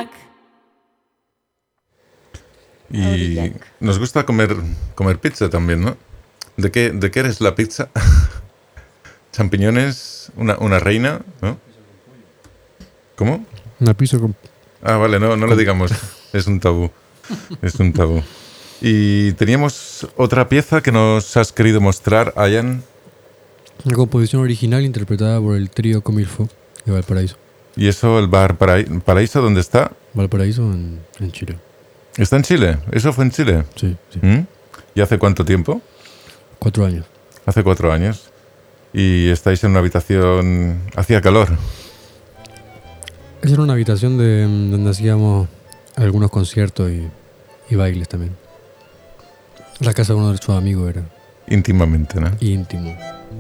Y nos gusta comer pizza también, ¿no? ¿De qué eres la pizza? Champiñones, una reina, ¿no? ¿Cómo? Una pizza con... Ah, vale, no lo digamos. Es un tabú. Es un tabú. Y teníamos otra pieza que nos has querido mostrar, Ayan. Una composición original interpretada por el trío Comilfo de Valparaíso. ¿Y eso, el bar Paraíso, dónde está? Valparaíso en Chile. ¿Está en Chile? ¿Eso fue en Chile? Sí. ¿Mm? ¿Y hace cuánto tiempo? 4 años. Hace 4 años. ¿Y estáis en una habitación... ¿Hacía calor? Esa era una habitación donde hacíamos algunos conciertos y bailes también. La casa de uno de sus amigos era Íntimamente, ¿no? íntimo.